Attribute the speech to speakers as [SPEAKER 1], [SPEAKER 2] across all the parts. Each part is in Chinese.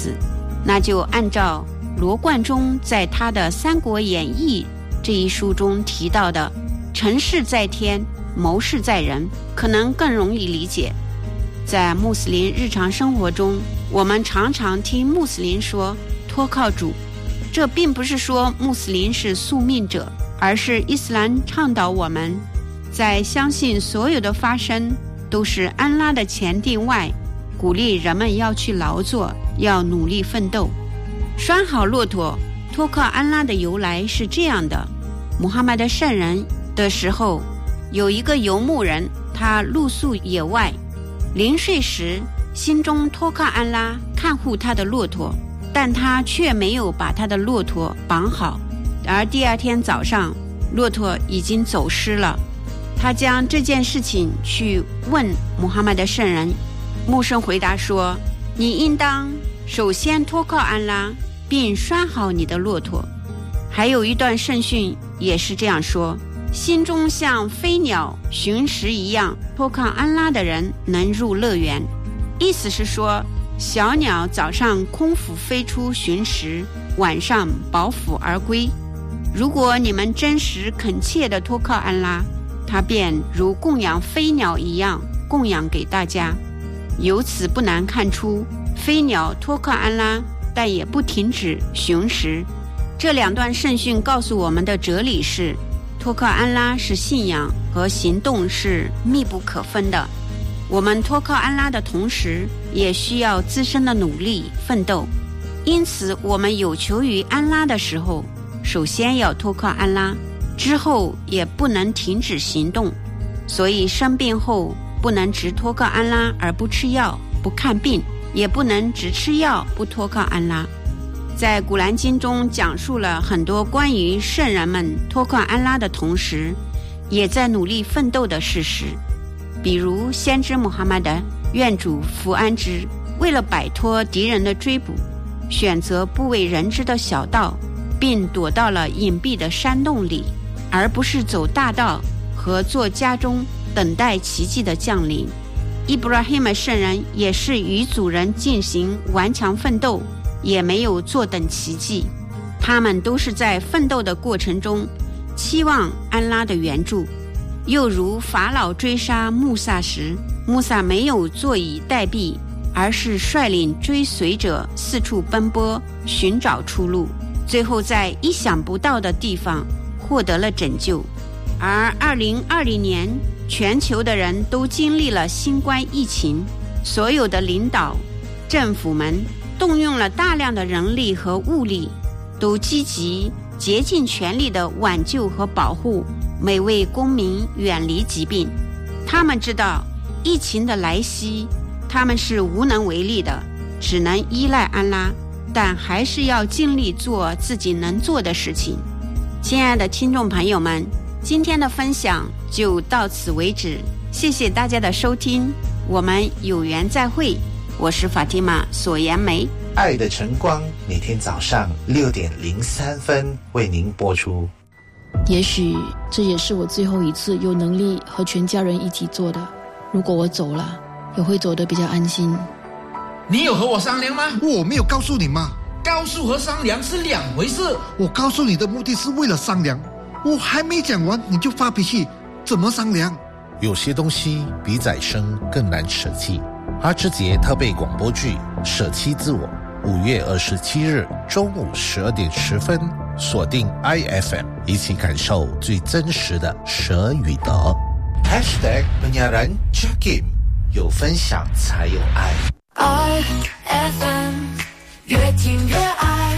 [SPEAKER 1] 思，那就按照罗贯中在他的《三国演义》这一书中提到的成事在天，谋事在人，可能更容易理解。在穆斯林日常生活中，我们常常听穆斯林说托靠主，这并不是说穆斯林是宿命者，而是伊斯兰倡导我们在相信所有的发生都是安拉的前定外，鼓励人们要去劳作，要努力奋斗。拴好骆驼，托靠安拉的由来是这样的：穆罕默德圣人的时候，有一个游牧人，他露宿野外，临睡时心中托靠安拉看护他的骆驼，但他却没有把他的骆驼绑好，而第二天早上骆驼已经走失了。他将这件事情去问穆罕默德圣人，穆圣回答说，你应当首先托靠安拉，并拴好你的骆驼。还有一段圣训也是这样说，心中像飞鸟寻食一样托靠安拉的人能入乐园。意思是说，小鸟早上空腹飞出寻食，晚上饱腹而归。如果你们真实恳切地托靠安拉，他便如供养飞鸟一样供养给大家。由此不难看出，飞鸟托靠安拉，但也不停止寻食。这两段圣训告诉我们的哲理是，托靠安拉是信仰和行动是密不可分的。我们托靠安拉的同时，也需要自身的努力奋斗。因此，我们有求于安拉的时候，首先要托靠安拉，之后也不能停止行动。所以生病后不能只托靠安拉而不吃药不看病，也不能只吃药不托靠安拉。在古兰经中讲述了很多关于圣人们托靠安拉的同时也在努力奋斗的事实。比如先知穆罕默德，愿主福安之，为了摆脱敌人的追捕，选择不为人知的小道，并躲到了隐蔽的山洞里，而不是走大道和坐家中等待奇迹的降临。伊布拉希姆圣人也是与主人进行顽强奋斗，也没有坐等奇迹。他们都是在奋斗的过程中期望安拉的援助。又如法老追杀穆萨时，穆萨没有坐以待毙，而是率领追随者四处奔波寻找出路，最后在意想不到的地方获得了拯救。而2020年全球的人都经历了新冠疫情，所有的领导政府们动用了大量的人力和物力，都积极竭尽全力地挽救和保护每位公民远离疾病。他们知道疫情的来袭，他们是无能为力的，只能依赖安拉，但还是要尽力做自己能做的事情。亲爱的听众朋友们，今天的分享就到此为止，谢谢大家的收听，我们有缘再会。我是法蒂玛索颜梅，
[SPEAKER 2] 爱的晨光每天早上6:03为您播出。
[SPEAKER 3] 也许这也是我最后一次有能力和全家人一起做的，如果我走了，也会走得比较安心。
[SPEAKER 4] 你有和我商量吗？
[SPEAKER 5] 我没有告诉你吗？
[SPEAKER 4] 告诉和商量是两回事。
[SPEAKER 5] 我告诉你的目的是为了商量，我还没讲完你就发脾气，怎么商量？
[SPEAKER 2] 有些东西比宰生更难舍弃。阿志杰特备广播剧《舍弃自我》，5月27日中午12:10，锁定 IFM， 一起感受最真实的舍与得。#penyiaran Jakim， 有分享才有爱。
[SPEAKER 6] IFM 越听越爱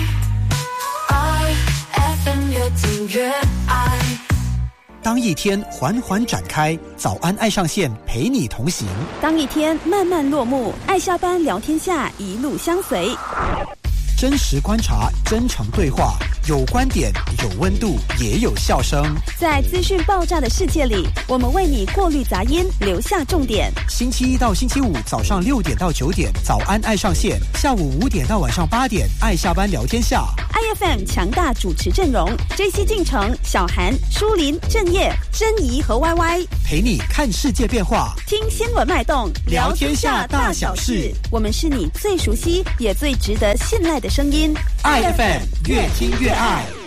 [SPEAKER 6] ，IFM 越听越爱。
[SPEAKER 7] 当一天缓缓展开，早安爱上线陪你同行；
[SPEAKER 8] 当一天慢慢落幕，爱下班聊天下一路相随。
[SPEAKER 7] 真实观察，真诚对话，有观点，有温度，也有笑声。
[SPEAKER 8] 在资讯爆炸的世界里，我们为你过滤杂音，留下重点。
[SPEAKER 7] 星期一到星期五早上6点到9点，早安爱上线；下午5点到晚上8点，爱下班聊天下。
[SPEAKER 8] IFM 强大主持阵容：JC 进城、小韩、舒林、郑业、珍怡和 YY，
[SPEAKER 7] 陪你看世界变化，
[SPEAKER 8] 听新闻脉动，
[SPEAKER 7] 聊天下大小事。
[SPEAKER 8] 我们是你最熟悉也最值得信赖的声音。
[SPEAKER 7] IFM 越听越爱。